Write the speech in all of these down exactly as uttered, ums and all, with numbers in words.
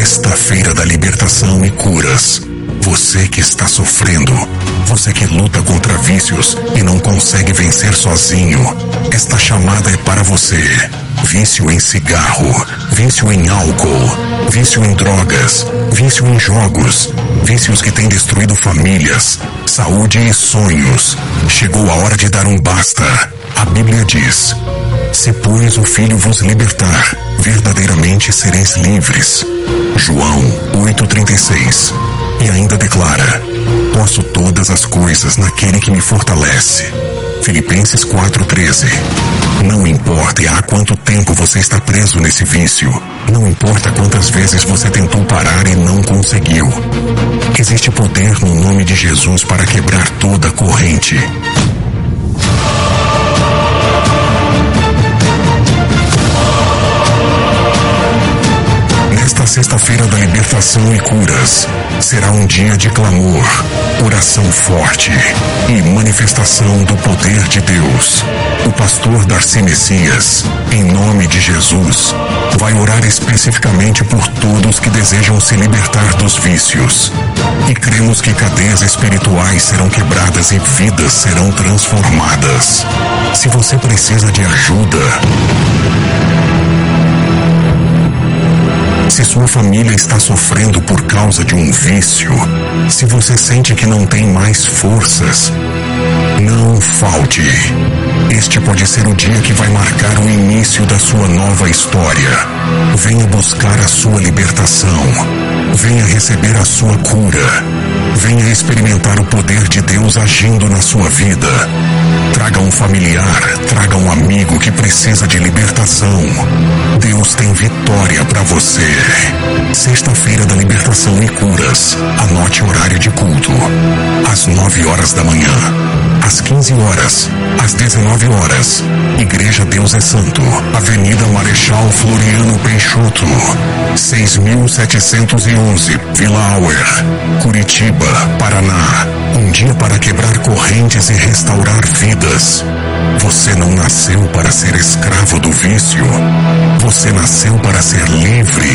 Sexta-feira da libertação e curas. Você que está sofrendo, você que luta contra vícios e não consegue vencer sozinho, esta chamada é para você. Vício em cigarro, vício em álcool, vício em drogas, vício em jogos, vícios que têm destruído famílias, saúde e sonhos. Chegou a hora de dar um basta. A Bíblia diz: se pois o Filho vos libertar, verdadeiramente sereis livres. João oito, trinta e seis. E ainda declara: posso todas as coisas naquele que me fortalece. Filipenses quatro, treze. Não importa há quanto tempo você está preso nesse vício. Não importa quantas vezes você tentou parar e não conseguiu. Existe poder no nome de Jesus para quebrar toda a corrente. Nesta sexta-feira da libertação e curas, será um dia de clamor, oração forte e manifestação do poder de Deus. O pastor Darcy Messias, em nome de Jesus, vai orar especificamente por todos que desejam se libertar dos vícios. E cremos que cadeias espirituais serão quebradas e vidas serão transformadas. Se você precisa de ajuda, se sua família está sofrendo por causa de um vício, se você sente que não tem mais forças, não falte. Este pode ser o dia que vai marcar o início da sua nova história. Venha buscar a sua libertação. Venha receber a sua cura. Venha experimentar o poder de Deus agindo na sua vida. Traga um familiar, traga um amigo que precisa de libertação. Deus tem vitória para você. Sexta-feira da libertação e curas. Anote o horário de culto. Às nove horas da manhã, às quinze horas, às dezenove horas. Igreja Deus é Santo, Avenida Marechal Floriano Peixoto, seis mil setecentos e onze, Vila Auer, Curitiba, Paraná. Um dia para quebrar correntes e restaurar vidas. Você não nasceu para ser escravo do vício. Você nasceu para ser livre.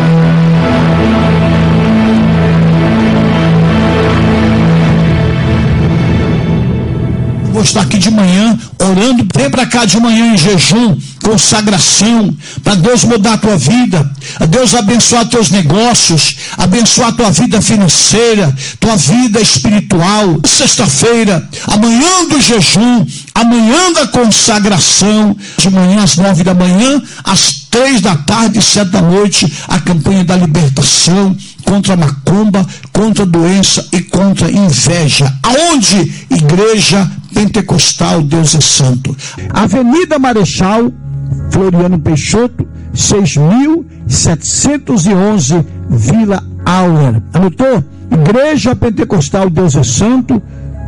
Vou estar aqui de manhã orando. Vem para cá de manhã em jejum, consagração, para Deus mudar a tua vida, a Deus abençoar teus negócios, abençoar a tua vida financeira, tua vida espiritual. Sexta-feira, amanhã do jejum, amanhã da consagração, de manhã às nove da manhã, às três da tarde e sete da noite, a campanha da libertação contra a macumba, contra a doença e contra a inveja. Aonde? Igreja Pentecostal Deus é Santo. Avenida Marechal Floriano Peixoto, seis mil setecentos e onze, Vila Auer. Anotou? Igreja Pentecostal Deus é Santo,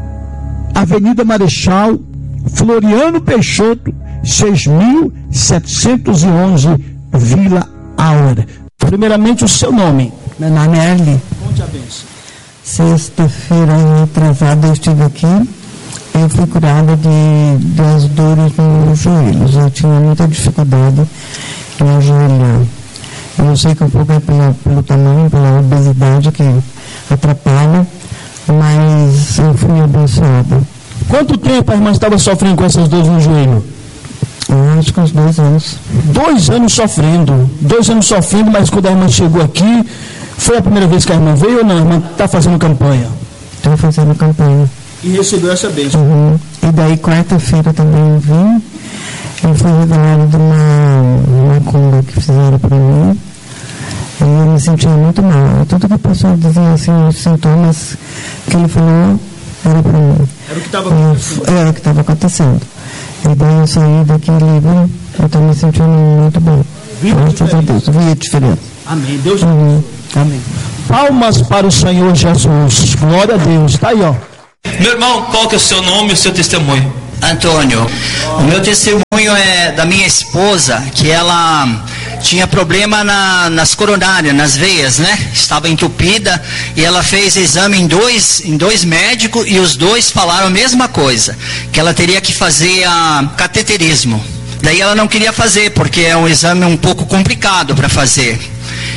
Avenida Marechal Floriano Peixoto, seis mil setecentos e onze, Vila Auer. Primeiramente o seu nome. Meu nome é Arli. Conte a bênção. Sexta-feira atrasada eu estive aqui. Eu fui curada de, das dores nos joelhos. Eu tinha muita dificuldade em ajoelhar. Eu sei que um pouco é pelo, pelo tamanho, pela obesidade que atrapalha, mas eu fui abençoada. Quanto tempo a irmã estava sofrendo com essas dores no joelho? Eu acho que uns dois anos. Dois anos sofrendo. Dois anos sofrendo, mas quando a irmã chegou aqui, foi a primeira vez que a irmã veio ou não? A irmã está fazendo campanha? Estou fazendo campanha. E recebeu essa bênção. Uhum. E daí quarta-feira também eu vim. Eu fui revelado de uma macumba que fizeram para mim. E eu me sentia muito mal. Tudo que a pessoa dizia assim, os sintomas que ele falou, era para mim. Era o que estava acontecendo. Era o que estava acontecendo. E daí eu saí daqui livre, eu estou me sentindo muito bem. Graças a Deus, vi a diferença. Amém. Deus uhum. Amém. Palmas para o Senhor Jesus. Glória a Deus. Está aí, ó. Meu irmão, qual que é o seu nome e o seu testemunho? Antônio, o meu testemunho é da minha esposa, que ela tinha problema na, nas coronárias, nas veias, né? Estava entupida e ela fez exame em dois, em dois médicos e os dois falaram a mesma coisa, que ela teria que fazer a cateterismo. Daí ela não queria fazer, porque é um exame um pouco complicado para fazer.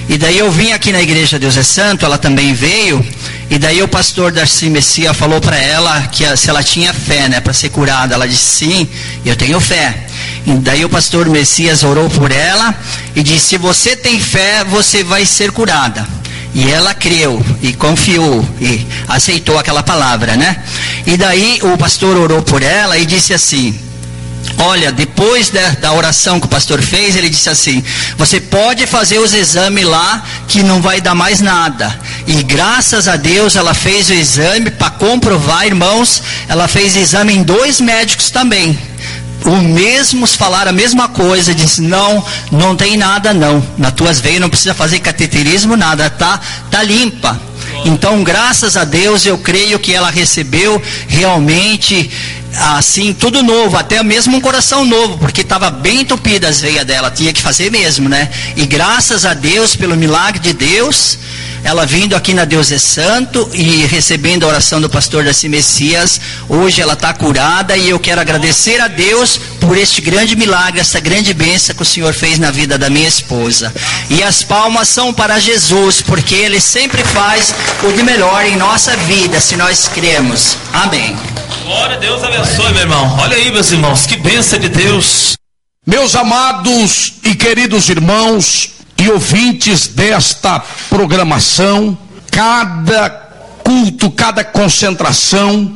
E daí eu vim aqui na igreja Deus é Santo, ela também veio, e daí o pastor Darcy Messias falou para ela que se ela tinha fé, né, para ser curada. Ela disse sim, eu tenho fé. E daí o pastor Messias orou por ela e disse: se você tem fé, você vai ser curada. E ela creu e confiou e aceitou aquela palavra, né? E daí o pastor orou por ela e disse assim: olha, depois da, da oração que o pastor fez, ele disse assim: você pode fazer os exames lá que não vai dar mais nada. E graças a Deus ela fez o exame para comprovar, irmãos. Ela fez exame em dois médicos também. Os mesmos falaram a mesma coisa, disse: não, não tem nada não, nas tuas veias não precisa fazer cateterismo, nada, tá, tá limpa. Então, graças a Deus, eu creio que ela recebeu realmente, assim, tudo novo, até mesmo um coração novo, porque estava bem entupida as veias dela, tinha que fazer mesmo, né? E graças a Deus, pelo milagre de Deus, ela vindo aqui na Deus é Santo e recebendo a oração do pastor Darcy Messias, hoje ela está curada, e eu quero agradecer a Deus por este grande milagre, essa grande bênção que o Senhor fez na vida da minha esposa. E as palmas são para Jesus, porque Ele sempre faz o de melhor em nossa vida, se nós cremos. Amém. Glória a Deus, abençoe, meu irmão. Olha aí, meus irmãos, que bênção de Deus. Meus amados e queridos irmãos e ouvintes desta programação, cada culto, cada concentração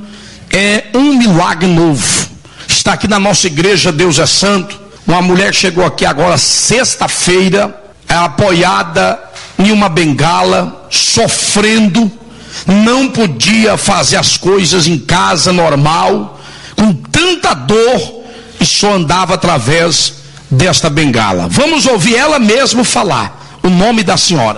é um milagre novo. Está aqui na nossa igreja Deus é Santo, uma mulher chegou aqui agora sexta-feira, é apoiada em uma bengala, sofrendo, não podia fazer as coisas em casa normal, com tanta dor, e só andava através desta bengala. Vamos ouvir ela mesma falar o nome da senhora.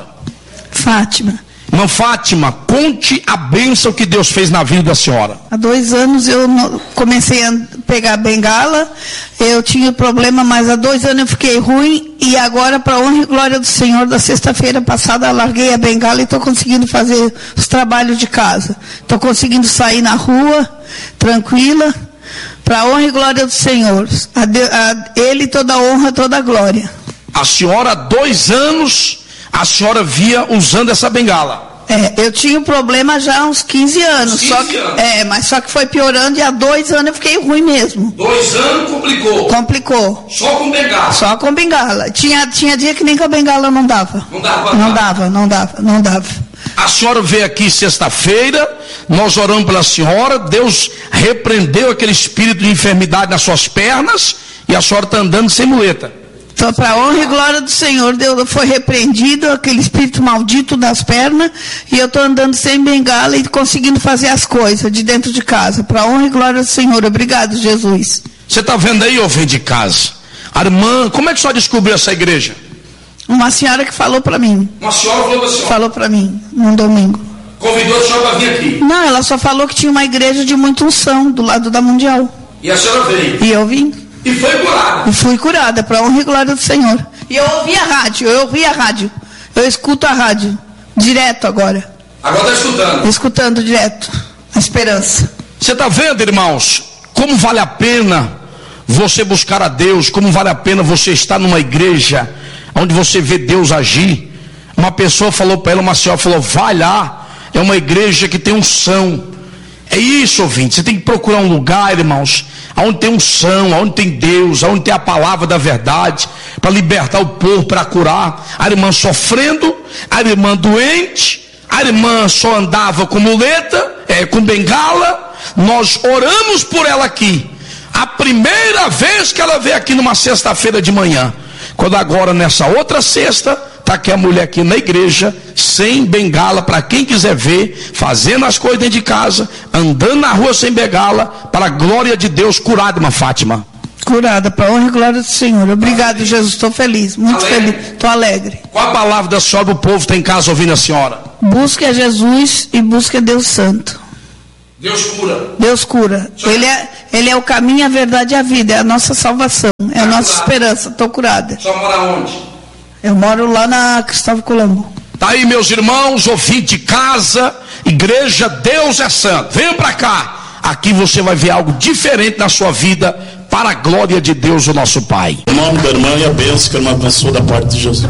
Fátima. Irmã Fátima, conte a bênção que Deus fez na vida da senhora. Há dois anos eu comecei a pegar a bengala, eu tinha problema, mas há dois anos eu fiquei ruim, e agora, para a honra e glória do Senhor, da sexta-feira passada, eu larguei a bengala e estou conseguindo fazer os trabalhos de casa. Estou conseguindo sair na rua, tranquila, para a honra e glória do Senhor. A, de, a Ele toda a honra, toda a glória. A senhora, há dois anos, a senhora via usando essa bengala. É, eu tinha um problema já há uns quinze anos. quinze só que, anos. É, mas só que foi piorando, e há dois anos eu fiquei ruim mesmo. Dois anos complicou. Complicou. Só com bengala. Só com bengala. Tinha, tinha dia que nem com a bengala não dava. Não dava. Não dava, não dava, não dava. A senhora veio aqui sexta-feira, nós oramos pela senhora, Deus repreendeu aquele espírito de enfermidade nas suas pernas, e a senhora está andando sem muleta. Então, para a honra e glória do Senhor, Deus foi repreendido aquele espírito maldito das pernas, e eu estou andando sem bengala e conseguindo fazer as coisas de dentro de casa. Para a honra e glória do Senhor. Obrigado, Jesus. Você está vendo aí, ouvinte de casa? A irmã, como é que a senhora descobriu essa igreja? Uma senhora que falou para mim. Uma senhora falou para a senhora? Falou para mim, num domingo. Convidou a senhora para vir aqui? Não, ela só falou que tinha uma igreja de muita unção do lado da Mundial. E a senhora veio? E eu vim. E foi curada? E fui curada, para a honra e glória do Senhor. E eu ouvi a rádio, eu ouvi a rádio. Eu escuto a rádio, direto agora. Agora está escutando? Escutando direto, a esperança. Você está vendo, irmãos, como vale a pena você buscar a Deus, como vale a pena você estar numa igreja onde você vê Deus agir. Uma pessoa falou para ela, uma senhora falou: vai lá, é uma igreja que tem unção. É isso, ouvinte, você tem que procurar um lugar, irmãos, onde tem unção, onde tem Deus, onde tem a palavra da verdade, para libertar o povo, para curar. A irmã sofrendo, a irmã doente, a irmã só andava com muleta, é, com bengala. Nós oramos por ela aqui, a primeira vez que ela veio aqui numa sexta-feira de manhã. Quando agora nessa outra sexta, está aqui a mulher aqui na igreja, sem bengala, para quem quiser ver, fazendo as coisas dentro de casa, andando na rua sem bengala, para a glória de Deus, curada, irmã Fátima. Curada, para a honra e glória do Senhor. Obrigado, Jesus, estou feliz, muito alegre. feliz, estou alegre. Qual a palavra da senhora, o povo está em casa ouvindo a senhora? Busque a Jesus e busque a Deus Santo. Deus cura. Deus cura. Ele é, ele é o caminho, a verdade e a vida, é a nossa salvação, é a nossa esperança. Estou curada. Só mora onde? Eu moro lá na Cristóvão Colombo. Tá aí, meus irmãos, ouvinte de casa, igreja Deus é Santo. Venha para cá. Aqui você vai ver algo diferente na sua vida, para a glória de Deus, o nosso Pai. Em nome da irmã e a bênção que a irmã abençoou da parte de Jesus. Meu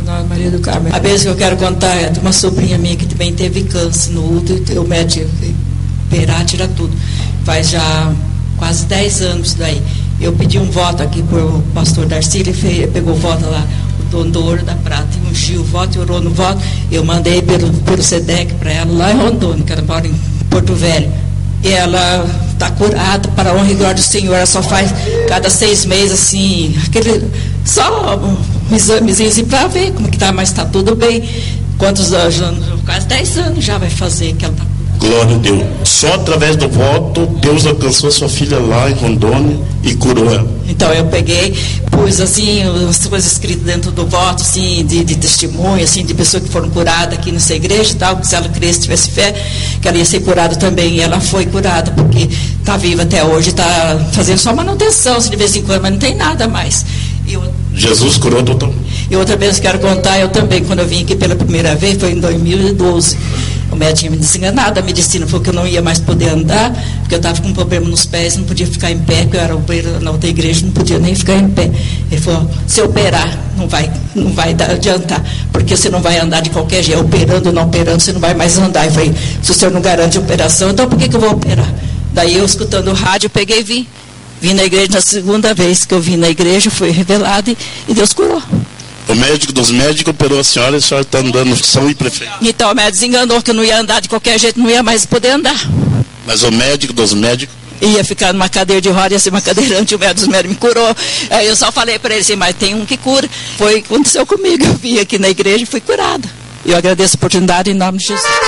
Senhora Maria do Carmo. A vez que eu quero contar é de uma sobrinha minha que também teve câncer no útero, e o médico operar, tira tudo. Faz já quase dez anos daí. Eu pedi um voto aqui para o pastor Darcy, ele fez, pegou o voto lá, o dono do Ouro da Prata, e ungiu o voto e orou no voto. Eu mandei pelo, pelo SEDEC para ela lá em Rondônia, que ela mora em Porto Velho. E ela está curada, para a honra e glória do Senhor. Ela só faz cada seis meses, assim, aquele, só um examezinho assim, para ver como que está, mas está tudo bem. Quantos anos? Quase dez anos já vai fazer que ela está. Glória a Deus. Só através do voto, Deus alcançou sua filha lá em Rondônia e curou ela. Então eu peguei, pus assim, as coisas escritas dentro do voto, assim, de, de testemunho, assim, de pessoas que foram curadas aqui nessa igreja e tal, que se ela cresce, tivesse fé, que ela ia ser curada também. E ela foi curada, porque está viva até hoje, está fazendo só manutenção, assim, de vez em quando, mas não tem nada mais. E eu, Jesus curou, doutor. E outra vez quero contar, eu também, quando eu vim aqui pela primeira vez, foi em dois mil e doze. O médico tinha me desenganado, a medicina falou que eu não ia mais poder andar, porque eu estava com um problema nos pés, não podia ficar em pé, porque eu era obreiro na outra igreja, não podia nem ficar em pé. Ele falou, se operar, não vai, não vai dar, adiantar, porque você não vai andar de qualquer jeito, operando ou não operando, você não vai mais andar. Eu falei, se o senhor não garante a operação, então por que, que eu vou operar? Daí eu, escutando o rádio, eu peguei e vim. Vim na igreja, na segunda vez que eu vim na igreja, fui revelado e, e Deus curou. O médico dos médicos operou a senhora e a senhora está andando São e Prefeito. Então o médico desenganou que eu não ia andar de qualquer jeito, não ia mais poder andar. Mas o médico dos médicos? Ia ficar numa cadeira de roda, ia ser uma cadeirante, o médico dos médicos me curou. Aí eu só falei para ele assim, mas tem um que cura. Foi o que aconteceu comigo, eu vim aqui na igreja e fui curada. Eu agradeço a oportunidade em nome de Jesus.